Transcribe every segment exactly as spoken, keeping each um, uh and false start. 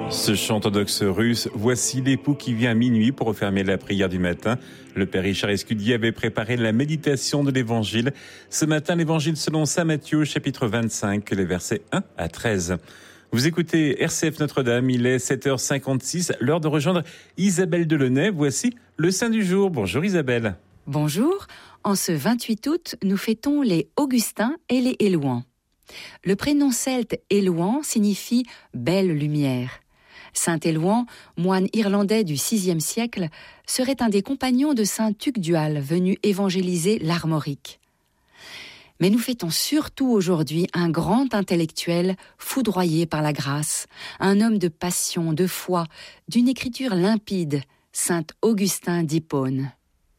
Ce chant orthodoxe russe, voici l'époux qui vient à minuit pour refermer la prière du matin. Le père Richard Escudier avait préparé la méditation de l'évangile. Ce matin, l'évangile selon saint Matthieu, chapitre vingt-cinq, les versets un à treize. Vous écoutez R C F Notre-Dame, il est sept heures cinquante-six, l'heure de rejoindre Isabelle Delaunay. Voici le saint du jour. Bonjour Isabelle. Bonjour. En ce vingt-huit août, nous fêtons les Augustins et les Élouans. Le prénom celte Élouan signifie « belle lumière ». Saint Élouan, moine irlandais du sixième siècle, serait un des compagnons de saint Tugdual, venu évangéliser l'Armorique. Mais nous fêtons surtout aujourd'hui un grand intellectuel foudroyé par la grâce, un homme de passion, de foi, d'une écriture limpide, saint Augustin d'Hippone.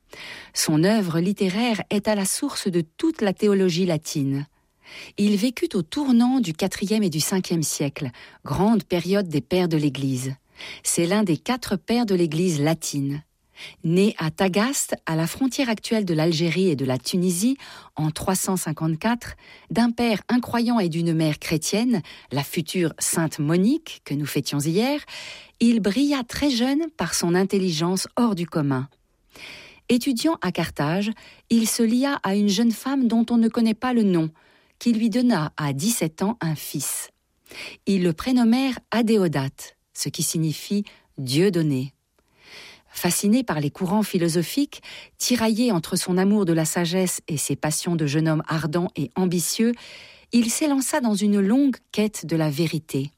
Son œuvre littéraire est à la source de toute la théologie latine. Il vécut au tournant du quatrième et du cinquième siècle, grande période des pères de l'Église. C'est l'un des quatre pères de l'Église latine. Né à Tagaste, à la frontière actuelle de l'Algérie et de la Tunisie, en trois cent cinquante-quatre, d'un père incroyant et d'une mère chrétienne, la future sainte Monique, que nous fêtions hier, il brilla très jeune par son intelligence hors du commun. Étudiant à Carthage, il se lia à une jeune femme dont on ne connaît pas le nom, qui lui donna à dix-sept ans un fils. Ils le prénommèrent Adéodate, ce qui signifie « Dieu donné ». Fasciné par les courants philosophiques, tiraillé entre son amour de la sagesse et ses passions de jeune homme ardent et ambitieux, il s'élança dans une longue quête de la vérité.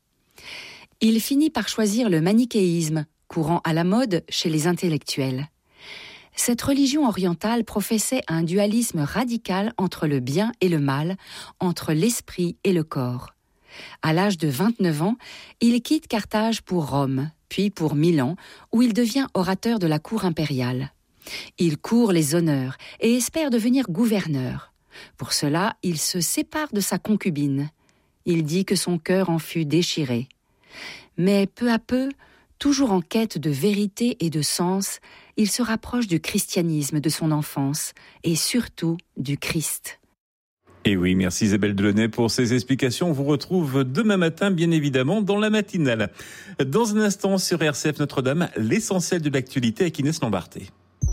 Il finit par choisir le manichéisme, courant à la mode chez les intellectuels. Cette religion orientale professait un dualisme radical entre le bien et le mal, entre l'esprit et le corps. À l'âge de vingt-neuf ans, il quitte Carthage pour Rome, puis pour Milan, où il devient orateur de la cour impériale. Il court les honneurs et espère devenir gouverneur. Pour cela, il se sépare de sa concubine. Il dit que son cœur en fut déchiré. Mais peu à peu, toujours en quête de vérité et de sens, il se rapproche du christianisme de son enfance et surtout du Christ. Et oui, merci Isabelle Delaunay pour ces explications. On vous retrouve demain matin, bien évidemment, dans la matinale. Dans un instant, sur R C F Notre-Dame, l'essentiel de l'actualité avec Inès Lambarté.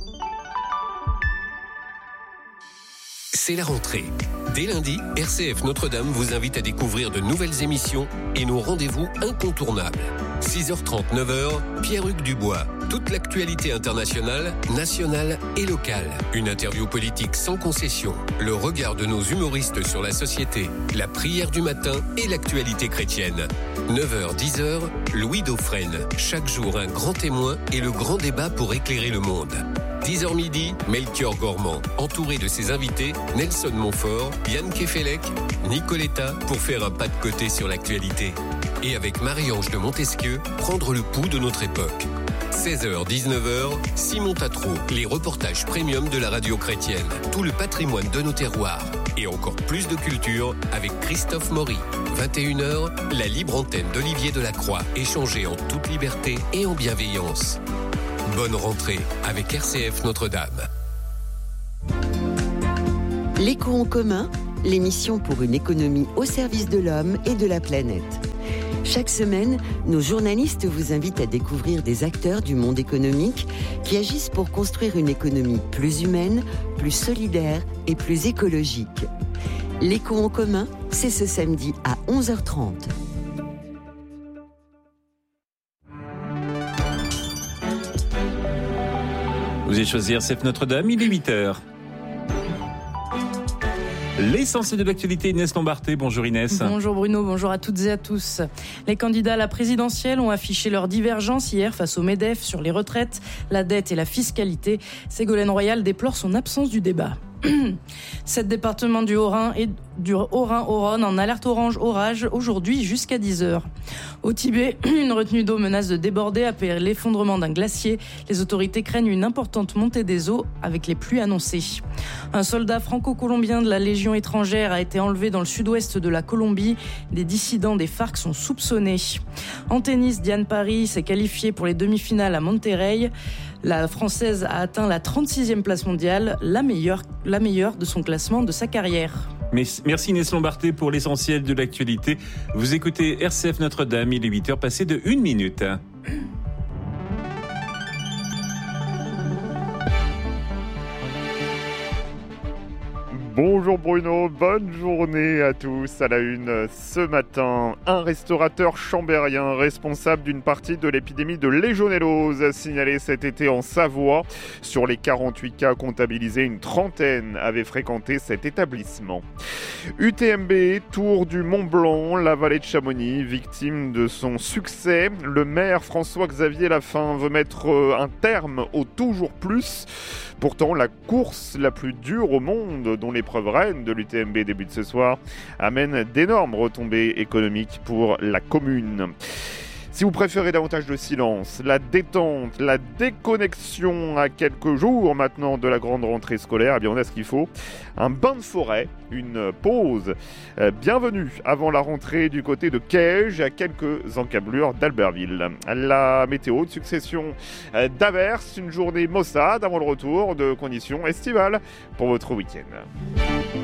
C'est la rentrée. Dès lundi, R C F Notre-Dame vous invite à découvrir de nouvelles émissions et nos rendez-vous incontournables. six heures trente, neuf heures, Pierre-Hugues Dubois. Toute l'actualité internationale, nationale et locale. Une interview politique sans concession. Le regard de nos humoristes sur la société. La prière du matin et l'actualité chrétienne. neuf heures, dix heures, Louis Dauphren. Chaque jour, un grand témoin et le grand débat pour éclairer le monde. dix heures midi, Melchior Gormand, entouré de ses invités, Nelson Montfort, Yann Kefelec, Nicoletta, pour faire un pas de côté sur l'actualité. Et avec Marie-Ange de Montesquieu, prendre le pouls de notre époque. seize heures, dix-neuf heures, Simon Tatro, les reportages premium de la radio chrétienne. Tout le patrimoine de nos terroirs. Et encore plus de culture avec Christophe Maury. vingt et une heures, la libre antenne d'Olivier Delacroix, échangée en toute liberté et en bienveillance. Bonne rentrée avec R C F Notre-Dame. L'écho en commun, l'émission pour une économie au service de l'homme et de la planète. Chaque semaine, nos journalistes vous invitent à découvrir des acteurs du monde économique qui agissent pour construire une économie plus humaine, plus solidaire et plus écologique. L'écho en commun, c'est ce samedi à onze heures trente. Vous avez choisi R C F Notre-Dame, il est huit heures. L'essentiel de l'actualité, Inès Lambarté. Bonjour Inès. Bonjour Bruno, bonjour à toutes et à tous. Les candidats à la présidentielle ont affiché leur divergence hier face au MEDEF sur les retraites, la dette et la fiscalité. Ségolène Royal déplore son absence du débat. Sept départements du Haut-Rhin et du Haut-Rhin-Haut-Rhône en alerte orange orage aujourd'hui jusqu'à dix heures. Au Tibet, une retenue d'eau menace de déborder après l'effondrement d'un glacier. Les autorités craignent une importante montée des eaux avec les pluies annoncées. Un soldat franco-colombien de la Légion étrangère a été enlevé dans le sud-ouest de la Colombie. Des dissidents des FARC sont soupçonnés. En tennis, Diane Paris s'est qualifiée pour les demi-finales à Monterrey. La Française a atteint la trente-sixième place mondiale, la meilleure, la meilleure de son classement de sa carrière. Merci Inès Lombarté pour l'essentiel de l'actualité. Vous écoutez R C F Notre-Dame, il est huit heures passées de une minute. Bonjour Bruno, bonne journée à tous. À la une ce matin, un restaurateur chambérien responsable d'une partie de l'épidémie de légionellose signalée cet été en Savoie. Sur les quarante-huit cas comptabilisés, une trentaine avaient fréquenté cet établissement. U T M B, Tour du Mont Blanc, la vallée de Chamonix, victime de son succès. Le maire François-Xavier Lafin veut mettre un terme au toujours plus. Pourtant, la course la plus dure au monde, dont l'épreuve reine de l'U T M B débute ce soir, amène d'énormes retombées économiques pour la commune. Si vous préférez davantage de silence, la détente, la déconnexion à quelques jours maintenant de la grande rentrée scolaire, eh bien on a ce qu'il faut. Un bain de forêt, une pause euh, bienvenue avant la rentrée du côté de Caige, à quelques encablures d'Albertville. La météo de succession euh, d'averses, une journée maussade avant le retour de conditions estivales pour votre week-end.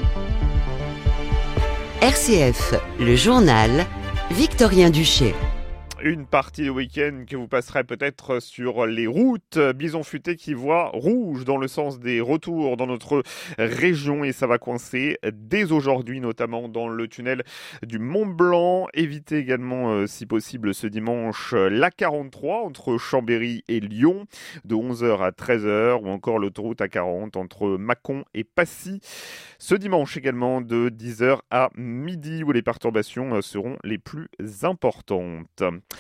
R C F, le journal, Victorien Duché. Une partie du week-end que vous passerez peut-être sur les routes. Bison futé qui voit rouge dans le sens des retours dans notre région et ça va coincer dès aujourd'hui, notamment dans le tunnel du Mont Blanc. Évitez également, euh, si possible, ce dimanche l'A quarante-trois entre Chambéry et Lyon de onze heures à treize heures ou encore l'autoroute A quarante entre Mâcon et Passy. Ce dimanche également de dix heures à midi où les perturbations seront les plus importantes.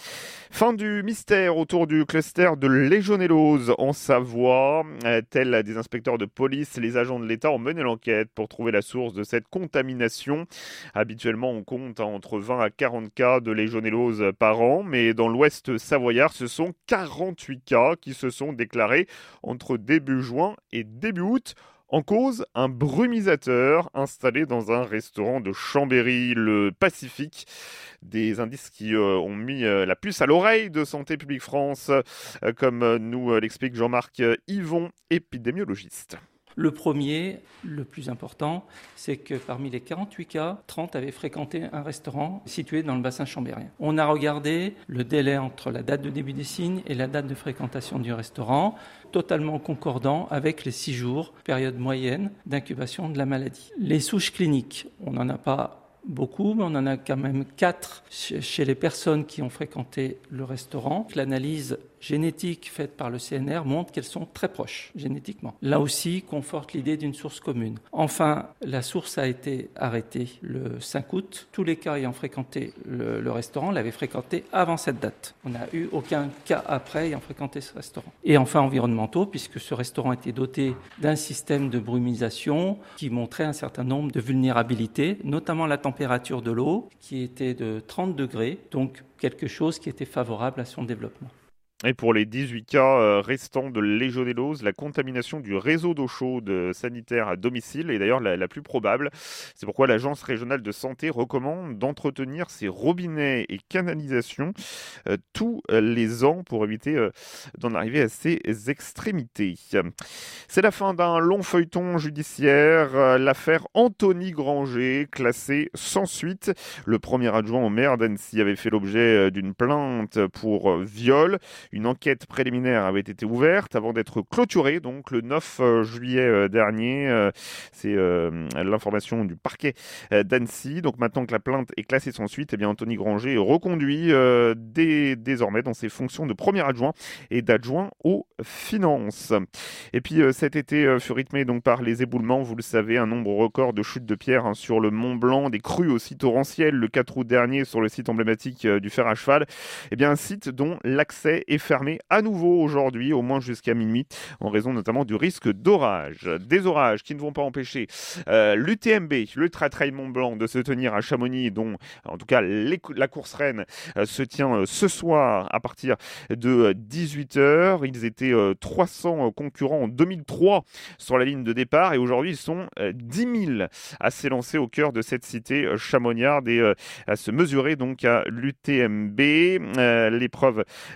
Fin du mystère autour du cluster de légionellose en Savoie. Tels des inspecteurs de police, les agents de l'État ont mené l'enquête pour trouver la source de cette contamination. Habituellement, on compte entre vingt à quarante cas de légionellose par an, mais dans l'ouest savoyard, ce sont quarante-huit cas qui se sont déclarés entre début juin et début août. En cause, un brumisateur installé dans un restaurant de Chambéry, le Pacifique. Des indices qui euh, ont mis euh, la puce à l'oreille de Santé publique France, euh, comme euh, nous euh, l'explique Jean-Marc Yvon, épidémiologiste. Le premier, le plus important, c'est que parmi les quarante-huit cas, trente avaient fréquenté un restaurant situé dans le bassin chambérien. On a regardé le délai entre la date de début des signes et la date de fréquentation du restaurant, totalement concordant avec les six jours, période moyenne d'incubation de la maladie. Les souches cliniques, on n'en a pas beaucoup, mais on en a quand même quatre chez les personnes qui ont fréquenté le restaurant. L'analyse génétique faite par le C N R montre qu'elles sont très proches génétiquement. Là aussi, conforte l'idée d'une source commune. Enfin, la source a été arrêtée le cinq août. Tous les cas ayant fréquenté le, le restaurant l'avaient fréquenté avant cette date. On n'a eu aucun cas après ayant fréquenté ce restaurant. Et enfin, environnementaux, puisque ce restaurant était doté d'un système de brumisation qui montrait un certain nombre de vulnérabilités, notamment la température de l'eau, qui était de trente degrés, donc quelque chose qui était favorable à son développement. Et pour les dix-huit cas restants de légionellose, la contamination du réseau d'eau chaude sanitaire à domicile est d'ailleurs la, la plus probable. C'est pourquoi l'Agence régionale de santé recommande d'entretenir ces robinets et canalisations euh, tous les ans pour éviter euh, d'en arriver à ces extrémités. C'est la fin d'un long feuilleton judiciaire, euh, l'affaire Anthony Granger, classée sans suite. Le premier adjoint au maire d'Annecy avait fait l'objet d'une plainte pour euh, viol. Une enquête préliminaire avait été ouverte avant d'être clôturée, donc le neuf juillet dernier. C'est euh, l'information du parquet d'Annecy. Donc maintenant que la plainte est classée sans suite, eh bien Anthony Granger est reconduit euh, dès, désormais dans ses fonctions de premier adjoint et d'adjoint aux finances. Et puis euh, cet été euh, fut rythmé donc par les éboulements, vous le savez, un nombre record de chutes de pierres hein, sur le Mont Blanc, des crues aussi torrentielles le quatre août dernier sur le site emblématique euh, du Fer à Cheval. Eh bien un site dont l'accès est fermé à nouveau aujourd'hui, au moins jusqu'à minuit, en raison notamment du risque d'orage. Des orages qui ne vont pas empêcher euh, l'U T M B, l'Ultra Trail Mont Blanc, de se tenir à Chamonix, dont en tout cas les, la course reine euh, se tient euh, ce soir à partir de euh, dix-huit heures. Ils étaient euh, trois cents concurrents en deux mille trois sur la ligne de départ et aujourd'hui ils sont euh, dix mille à s'élancer au cœur de cette cité euh, chamonniarde et euh, à se mesurer donc à l'U T M B. Euh, l'épreuve reine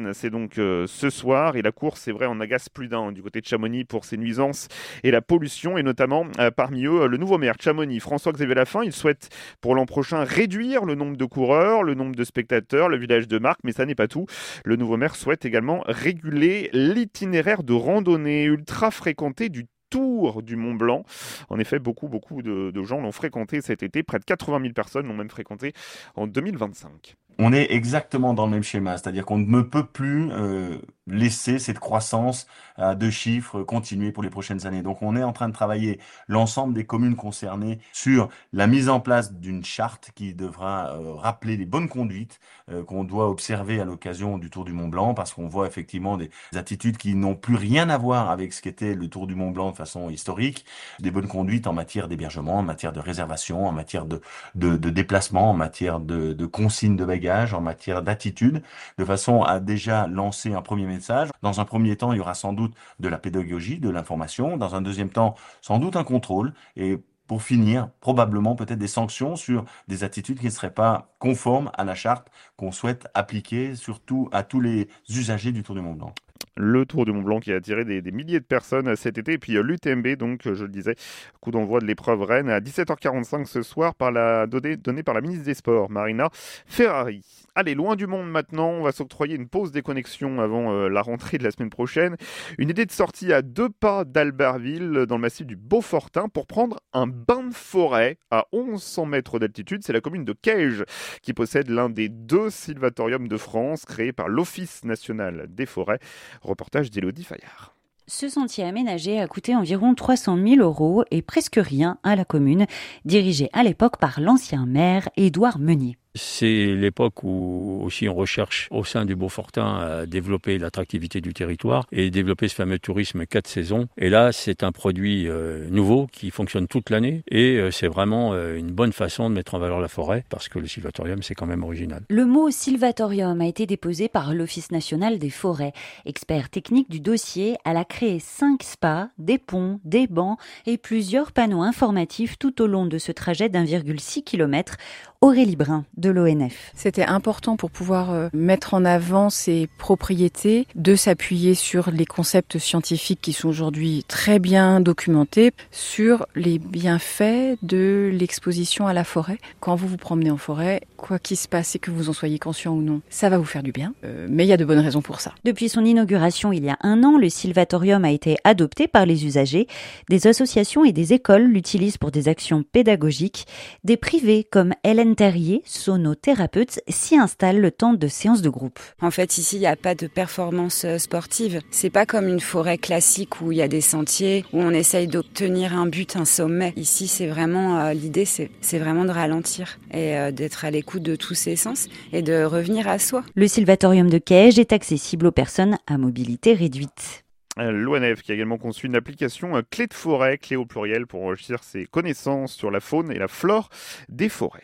Rennes, c'est donc euh, ce soir. Et la course, c'est vrai, en agace plus d'un du côté de Chamonix pour ses nuisances et la pollution. Et notamment, euh, parmi eux, le nouveau maire de Chamonix, François-Xavier Lafin. Il souhaite pour l'an prochain réduire le nombre de coureurs, le nombre de spectateurs, le village de marque. Mais ça n'est pas tout. Le nouveau maire souhaite également réguler l'itinéraire de randonnée ultra fréquenté du Tour du Mont Blanc. En effet, beaucoup, beaucoup de, de gens l'ont fréquenté cet été. Près de quatre-vingt mille personnes l'ont même fréquenté en deux mille vingt-cinq. On est exactement dans le même schéma, c'est-à-dire qu'on ne peut plus euh, laisser cette croissance à deux chiffres continuer pour les prochaines années. Donc on est en train de travailler l'ensemble des communes concernées sur la mise en place d'une charte qui devra euh, rappeler les bonnes conduites euh, qu'on doit observer à l'occasion du Tour du Mont Blanc, parce qu'on voit effectivement des attitudes qui n'ont plus rien à voir avec ce qu'était le Tour du Mont Blanc de façon historique, des bonnes conduites en matière d'hébergement, en matière de réservation, en matière de, de, de déplacement, en matière de, de consigne de bagages, en matière d'attitude, de façon à déjà lancer un premier message. Dans un premier temps, il y aura sans doute de la pédagogie, de l'information. Dans un deuxième temps, sans doute un contrôle. Et pour finir, probablement peut-être des sanctions sur des attitudes qui ne seraient pas conformes à la charte qu'on souhaite appliquer, surtout à tous les usagers du Tour du Mont Blanc. Le Tour du Mont Blanc qui a attiré des, des milliers de personnes cet été. Et puis l'U T M B, donc je le disais, coup d'envoi de l'épreuve Rennes à dix-sept heures quarante-cinq ce soir, par la, donnée, donnée par la ministre des Sports, Marina Ferrari. Allez, loin du monde maintenant, on va s'octroyer une pause déconnexion avant euh, la rentrée de la semaine prochaine. Une idée de sortie à deux pas d'Albertville, dans le massif du Beaufortin, pour prendre un bain de forêt à mille cent mètres d'altitude. C'est la commune de Caige qui possède l'un des deux sylvatoriums de France, créés par l'Office national des forêts. Reportage d'Élodie Fayard. Ce sentier aménagé a coûté environ trois cent mille euros et presque rien à la commune, dirigée à l'époque par l'ancien maire Édouard Meunier. C'est l'époque où aussi on recherche au sein du Beaufortin à développer l'attractivité du territoire et développer ce fameux tourisme quatre saisons. Et là, c'est un produit euh, nouveau qui fonctionne toute l'année et euh, c'est vraiment euh, une bonne façon de mettre en valeur la forêt parce que le sylvatorium, c'est quand même original. Le mot sylvatorium a été déposé par l'Office national des forêts. Expert technique du dossier, elle a créé cinq spas, des ponts, des bancs et plusieurs panneaux informatifs tout au long de ce trajet d'un virgule six kilomètres. Aurélie Brun de l'O N F. C'était important pour pouvoir euh, mettre en avant ces propriétés, de s'appuyer sur les concepts scientifiques qui sont aujourd'hui très bien documentés, sur les bienfaits de l'exposition à la forêt. Quand vous vous promenez en forêt, quoi qu'il se passe et que vous en soyez conscient ou non, ça va vous faire du bien, euh, mais il y a de bonnes raisons pour ça. Depuis son inauguration il y a un an, le sylvatorium a été adopté par les usagers. Des associations et des écoles l'utilisent pour des actions pédagogiques. Des privés comme Hélène Terrier, sonothérapeute, s'y installe le temps de séances de groupe. En fait, ici, il n'y a pas de performance sportive. C'est pas comme une forêt classique où il y a des sentiers, où on essaye d'obtenir un but, un sommet. Ici, c'est vraiment, euh, l'idée, c'est, c'est vraiment de ralentir et euh, d'être à l'écoute de tous ses sens et de revenir à soi. Le sylvatorium de Caige est accessible aux personnes à mobilité réduite. L'O N F qui a également conçu une application clé de forêt, clé au pluriel, pour enrichir ses connaissances sur la faune et la flore des forêts.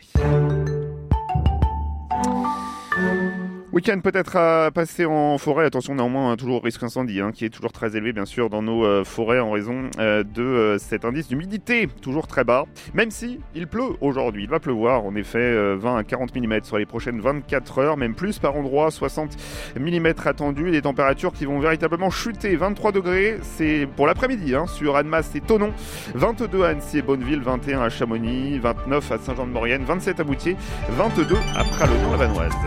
Week-end peut-être à passer en forêt. Attention néanmoins, hein, toujours au risque incendie, hein, qui est toujours très élevé bien sûr dans nos euh, forêts en raison euh, de euh, cet indice d'humidité, toujours très bas. Même si il pleut aujourd'hui, il va pleuvoir en effet euh, vingt à quarante millimètres sur les prochaines vingt-quatre heures, même plus par endroit, soixante millimètres attendus. Des températures qui vont véritablement chuter. vingt-trois degrés, c'est pour l'après-midi hein, sur Annemasse et Thonon, vingt-deux à Annecy et Bonneville, vingt et un à Chamonix, vingt-neuf à Saint-Jean-de-Maurienne, vingt-sept à Moutier, vingt-deux à Pralognan-la-Vanoise.